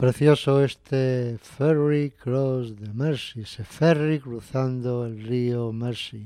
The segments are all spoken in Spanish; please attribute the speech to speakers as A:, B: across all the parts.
A: Precioso este Ferry Cross the Mersey, ese ferry cruzando el río Mersey.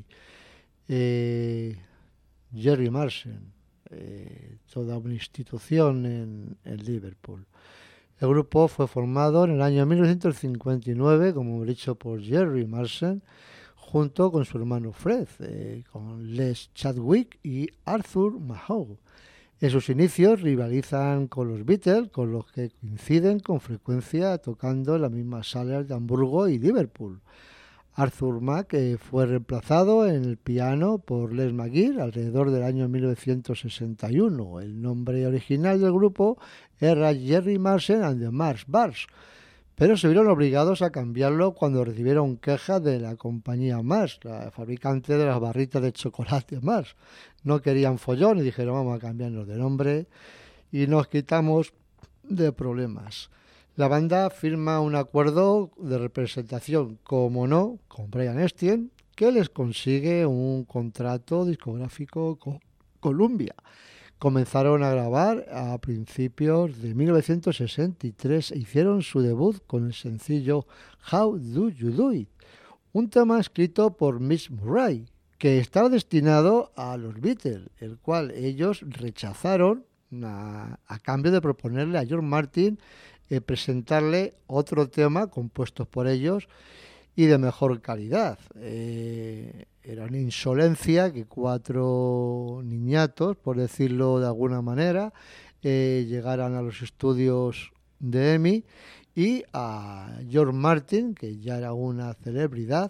A: Jerry Marsden, toda una institución en Liverpool. El grupo fue formado en el año 1959, como he dicho, por Jerry Marsden, junto con su hermano Fred, con Les Chadwick y Arthur Mahogue. En sus inicios rivalizan con los Beatles, con los que coinciden con frecuencia tocando en las mismas salas de Hamburgo y Liverpool. Arthur Mack fue reemplazado en el piano por Les McGuire alrededor del año 1961. El nombre original del grupo era Jerry Marsden and the Mars Bars, pero se vieron obligados a cambiarlo cuando recibieron quejas de la compañía Mars, la fabricante de las barritas de chocolate Mars. No querían follón y dijeron vamos a cambiarnos de nombre y nos quitamos de problemas. La banda firma un acuerdo de representación, como no, con Brian Epstein, que les consigue un contrato discográfico con Columbia. Comenzaron a grabar a principios de 1963 e hicieron su debut con el sencillo How Do You Do It, un tema escrito por Mick Murray, que estaba destinado a los Beatles, el cual ellos rechazaron a cambio de proponerle a George Martin presentarle otro tema compuesto por ellos y de mejor calidad. Era una insolencia que 4 niñatos, por decirlo de alguna manera, llegaran a los estudios de EMI y a George Martin, que ya era una celebridad,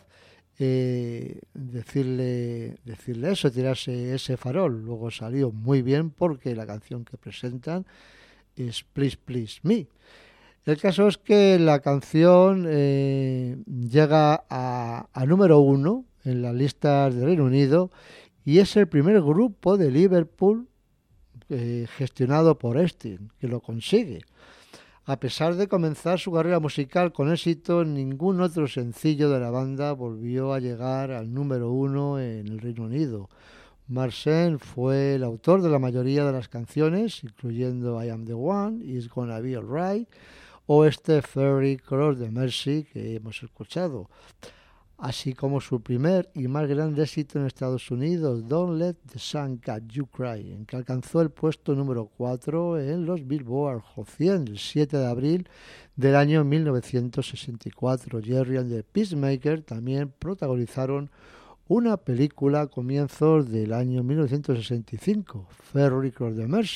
A: decirle eso, tirarse ese farol. Luego salió muy bien porque la canción que presentan es Please Please Me. El caso es que la canción llega a número 1 en las listas de Reino Unido y es el primer grupo de Liverpool gestionado por Epstein que lo consigue. A pesar de comenzar su carrera musical con éxito, ningún otro sencillo de la banda volvió a llegar al número 1 en el Reino Unido. Marsden fue el autor de la mayoría de las canciones, incluyendo I Am the One, It's Gonna Be Alright, o este Ferry Cross the Mersey que hemos escuchado, así como su primer y más grande éxito en Estados Unidos, Don't Let the Sun Catch You Cry, en que alcanzó el puesto número 4 en los Billboard Hot 100 el 7 de abril del año 1964. Jerry and the Peacemaker también protagonizaron una película a comienzos del año 1965, Ferry Cross the Mersey.